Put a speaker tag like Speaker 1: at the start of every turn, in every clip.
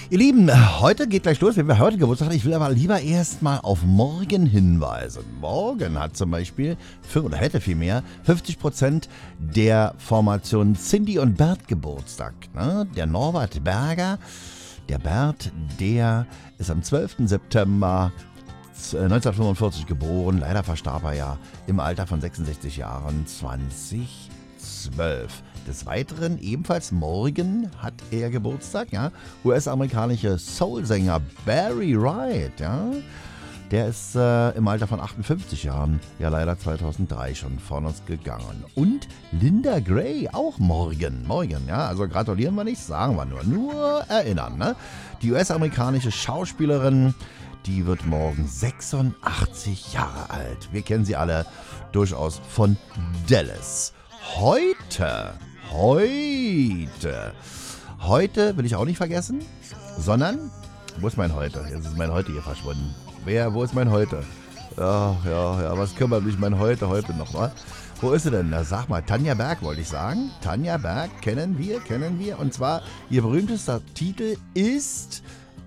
Speaker 1: Ihr Lieben, heute geht gleich los, wenn wir heute Geburtstag haben. Ich will aber lieber erstmal auf morgen hinweisen. Morgen hat zum Beispiel, oder hätte vielmehr, 50% der Formation Cindy und Bert Geburtstag. Ne? Der Norbert Berger, der Bert, der ist am 12. September 1945 geboren. Leider verstarb er ja im Alter von 66 Jahren 2012. Des Weiteren, ebenfalls morgen hat er Geburtstag, ja, US-amerikanische Soul-Sänger Barry Wright, ja, der ist im Alter von 58 Jahren, ja leider 2003 schon von uns gegangen. Und Linda Gray, auch morgen, ja, also gratulieren wir nicht, sagen wir nur erinnern, ne? Die US-amerikanische Schauspielerin, die wird morgen 86 Jahre alt. Wir kennen sie alle durchaus von Dallas. Heute will ich auch nicht vergessen, sondern, wo ist mein Heute? Jetzt ist mein Heute hier verschwunden. Wo ist mein Heute? Ja, was kümmert mich mein Heute nochmal? Wo ist sie denn? Na, sag mal, Tanja Berg wollte ich sagen. Tanja Berg kennen wir. Und zwar, ihr berühmtester Titel ist,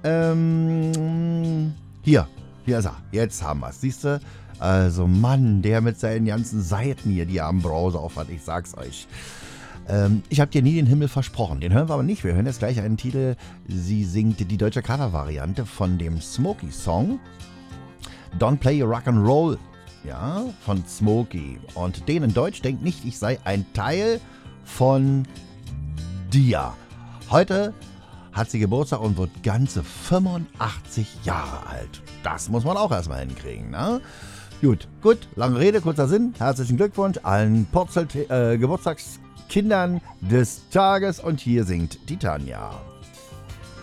Speaker 1: hier ist er. Jetzt haben wir es. Siehst du? Also Mann, der mit seinen ganzen Seiten hier, die er am Browser auf hat, ich sag's euch. Ich habe dir nie den Himmel versprochen. Den hören wir aber nicht. Wir hören jetzt gleich einen Titel. Sie singt die deutsche Covervariante von dem Smokey-Song Don't Play Your Rock'n'Roll, ja, von Smokey. Und den in Deutsch denkt nicht, ich sei ein Teil von dir. Heute hat sie Geburtstag und wird ganze 85 Jahre alt. Das muss man auch erstmal hinkriegen, ne? Gut, lange Rede, kurzer Sinn. Herzlichen Glückwunsch allen Geburtstagskindern des Tages und hier singt die Tanja.